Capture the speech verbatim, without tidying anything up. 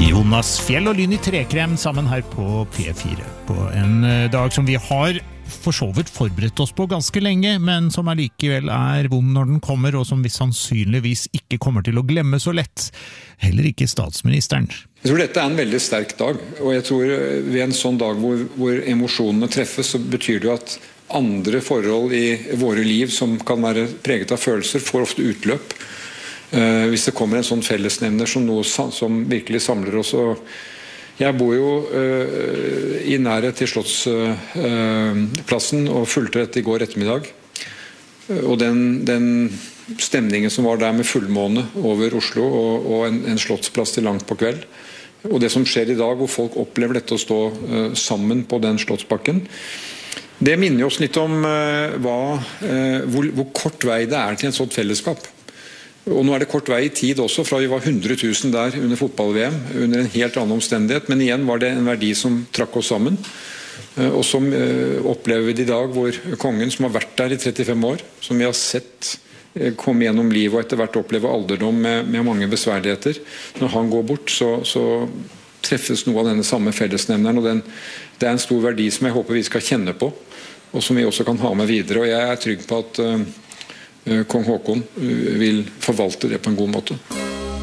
Jonas Fjell og Lyn i Trekrem sammen her på P fire på en dag som vi har for så vidt forberedt oss på ganske lenge, men som allikevel er vond når den kommer, og som vi sannsynligvis ikke kommer til å glemme så lett. Heller ikke statsministeren. Jeg tror dette er en veldig sterk dag, og jeg tror ved en sånn dag hvor, hvor emosjonene treffes, så betyr det jo at andre forhold i våre liv som kan være preget av følelser, får ofte utløp. Uh, hvis det kommer en sånn fellesnevner som noe som virkelig samler oss. Og jeg bor jo uh, i nærhet til Slottsplassen uh, og fulgte dette i går ettermiddag. Uh, og den, den stemningen som var der med fullmåne over Oslo og, og en, en slottsplass til langt på kveld. Og det som skjer i dag hvor folk opplever dette å stå uh, sammen på den slottsbakken. Det minner oss litt om uh, hva, uh, hvor, hvor kort vei det er til en sånt fellesskap. Og nå er det kort vei i tid også, fra vi var hundre tusen der under fotball-V M, under en helt annen omstendighet, men igjen var det en verdi som trakk oss sammen, og som opplever vi i dag, hvor kongen som har vært der i trettifem år, som vi har sett komme gjennom livet og etter hvert oppleve alderdom med, med mange besværligheter, når han går bort, så, så treffes noe av denne samme fellesnevneren, og den, det er en stor verdi som jeg håper vi skal kjenne på, og som vi også kan ha med videre, og jeg er trygg på at Kong Haakon vil forvalte det på en god måte.